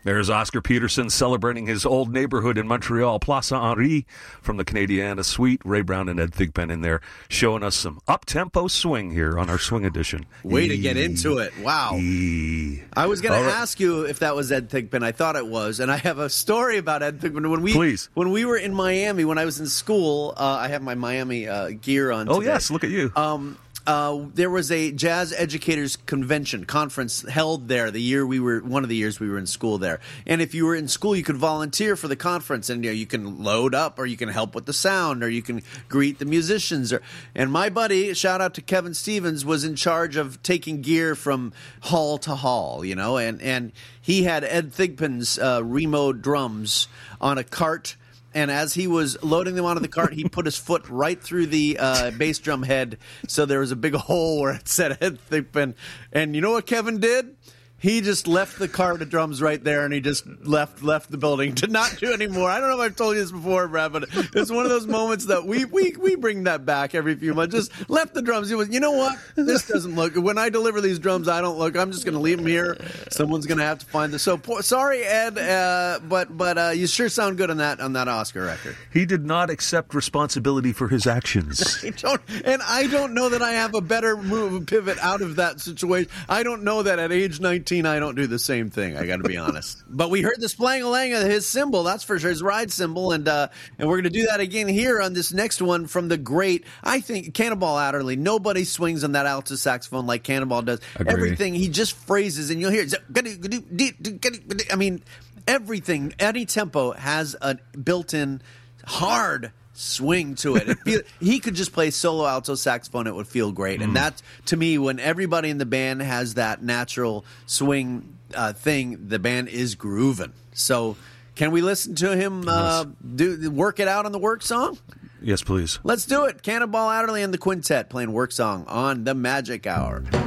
There's Oscar Peterson celebrating his old neighborhood in Montreal, Place Henri, from the Canadiana Suite. Ray Brown and Ed Thigpen in there showing us some up-tempo swing here on our Swing Edition. Way to get into it. Wow. I was going to ask you if that was Ed Thigpen. I thought it was. And I have a story about Ed Thigpen. Please. When we were in Miami, when I was in school, I have my Miami gear on today. Oh, yes. Look at you. There was a jazz educators conference held there one of the years we were in school there. And if you were in school, you could volunteer for the conference, and you can load up, or you can help with the sound, or you can greet the musicians. And my buddy, shout out to Kevin Stevens, was in charge of taking gear from hall to hall, and he had Ed Thigpen's remote drums on a cart. And as he was loading them onto the cart, he put his foot right through the bass drum head, so there was a big hole where it said Ed Thigpen. And you know what Kevin did? He just left the cart of drums right there, and he just left the building. Did not do anymore. I don't know if I've told you this before, Brad, but it's one of those moments that we bring that back every few months. Just left the drums. He was, you know what? This doesn't look. When I deliver these drums, I don't look. I'm just going to leave them here. Someone's going to have to find this. So sorry, Ed, but you sure sound good on that Oscar record. He did not accept responsibility for his actions. I don't know that I have a better pivot out of that situation. I don't know that at age 19. I don't do the same thing. I got to be honest. But we heard the splang-a-lang of his cymbal, that's for sure, his ride cymbal, and we're going to do that again here on this next one from the great, I think, Cannonball Adderley. Nobody swings on that alto saxophone like Cannonball does. Agree. Everything, he just phrases, and you'll hear it. I mean, everything, any tempo has a built-in hard swing to it. He could just play solo alto saxophone. It would feel great. And that's, to me, when everybody in the band has that natural swing thing, the band is grooving. So can we listen to him work it out on the work song? Yes, please. Let's do it. Cannonball Adderley and the Quintet playing work song on the Magic Hour.